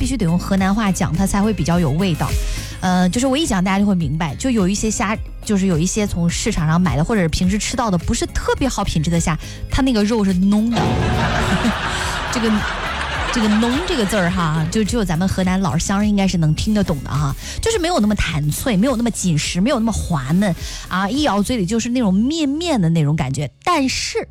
必须得用河南话讲，它才会比较有味道。就是我一讲大家就会明白，就有一些虾，就是有一些从市场上买的或者是平时吃到的不是特别好品质的虾，它那个肉是浓的。这个浓这个字儿哈，就只有咱们河南老乡人应该是能听得懂的哈，就是没有那么弹脆，没有那么紧实，没有那么滑嫩啊，一咬嘴里就是那种面面的那种感觉。但是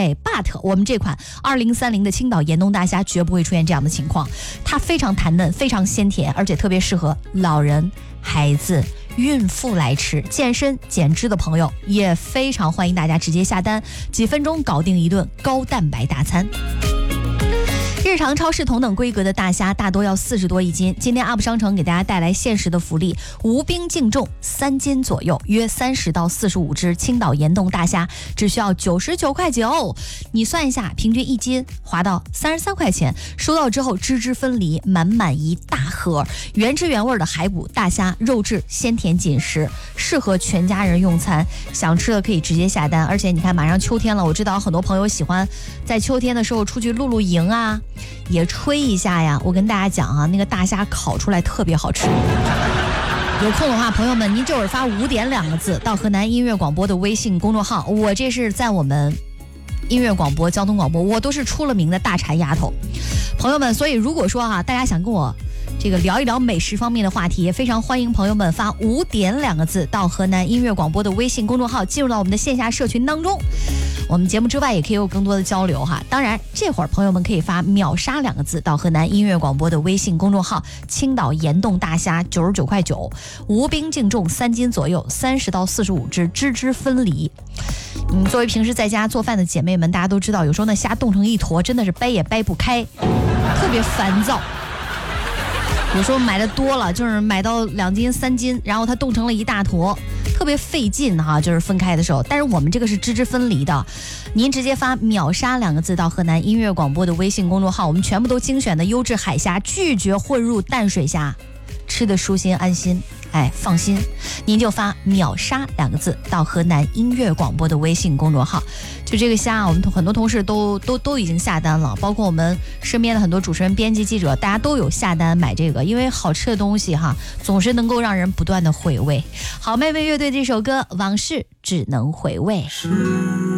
but 我们这款2030的青岛盐东大虾绝不会出现这样的情况，它非常弹嫩，非常鲜甜，而且特别适合老人、孩子、孕妇来吃，健身减脂的朋友也非常欢迎大家直接下单，几分钟搞定一顿高蛋白大餐。日常超市同等规格的大虾大多要40多一斤，今天 UP 商城给大家带来限时的福利，无冰净重3斤左右，约30到45只青岛盐冻大虾，只需要99块9，你算一下，平均一斤划到33块钱，收到之后汁汁分离，满满一大盒，原汁原味的海捕大虾，肉质鲜甜紧实，适合全家人用餐，想吃的可以直接下单。而且你看马上秋天了，我知道很多朋友喜欢在秋天的时候出去露营啊，也吹一下呀。我跟大家讲啊，那个大虾烤出来特别好吃。有空的话，朋友们，您这会儿发5点2个字到河南音乐广播的微信公众号，我这是在我们音乐广播、交通广播，我都是出了名的大馋丫头，朋友们。所以如果说大家想跟我这个聊一聊美食方面的话题，也非常欢迎朋友们发5点2个字到河南音乐广播的微信公众号，进入到我们的线下社群当中。我们节目之外也可以有更多的交流哈。当然，这会儿朋友们可以发秒杀2个字到河南音乐广播的微信公众号，青岛盐冻大虾99块9，无冰净重3斤左右，30到45只，汁汁分离。作为平时在家做饭的姐妹们，大家都知道，有时候那虾冻成一坨，真的是掰也掰不开，特别烦躁。有时候买的多了，就是买到2斤3斤，然后它冻成了一大坨，特别费劲哈，就是分开的时候。但是我们这个是汁汁分离的，您直接发秒杀2个字到河南音乐广播的微信公众号，我们全部都精选的优质海虾，拒绝混入淡水虾，吃的舒心安心。放心，您就发秒杀2个字到河南音乐广播的微信公众号。就这个虾，我们很多同事都已经下单了，包括我们身边的很多主持人、编辑、记者，大家都有下单买这个，因为好吃的东西哈，总是能够让人不断的回味。好妹妹乐队这首歌《往事只能回味》。